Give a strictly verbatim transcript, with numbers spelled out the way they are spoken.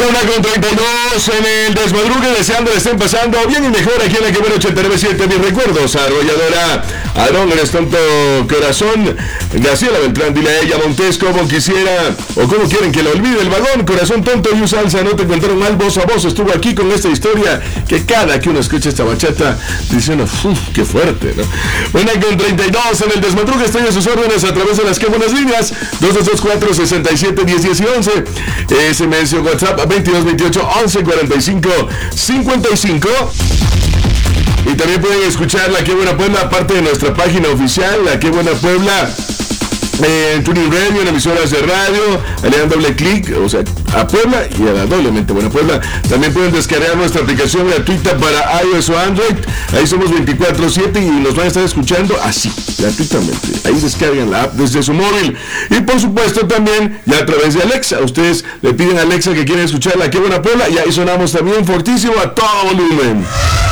Una con treinta y dos en el desmadrugue, deseando que estén pasando bien y mejor aquí en la que ver ochenta y nueve punto siete. Mis recuerdos, arrolladora Aarón, eres tonto corazón. Graciela Beltrán, dile a ella, Montes, como quisiera o como quieren que la olvide el vagón. Corazón tonto y un salsa, no te contaron mal, voz a voz. Estuvo aquí con esta historia que cada que uno escucha esta bachata dice uno, uff, qué fuerte, ¿no? Una con treinta y dos en el desmadrugue, estoy a sus órdenes a través de las que buenas líneas dos dos dos cuatro seis siete diez diez y once. S M S o WhatsApp veintidós veintiocho once cuarenta y cinco cincuenta y cinco. Y también pueden escuchar La Qué Buena Puebla, aparte de nuestra página oficial, La Qué Buena Puebla, eh, en Tuning Radio, en emisoras de radio. Le dan doble clic, o sea, a Puebla y a la doblemente Buena Puebla. También pueden descargar nuestra aplicación gratuita para iOS o Android. Ahí somos veinticuatro siete y nos van a estar escuchando así, gratuitamente. Ahí descargan la app desde su móvil. Y por supuesto también ya a través de Alexa. Ustedes le piden a Alexa que quieren escuchar La Qué Buena Puebla y ahí sonamos también fortísimo a todo volumen.